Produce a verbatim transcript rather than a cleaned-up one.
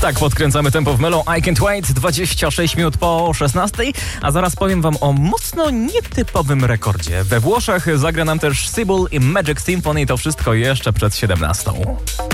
Tak, podkręcamy tempo w Melą I Can't Wait, dwadzieścia sześć minut po szesnastej, a zaraz powiem wam o mocno nietypowym rekordzie. We Włoszech zagra nam też Sibul i Magic Symphony, to wszystko jeszcze przed siedemnastą.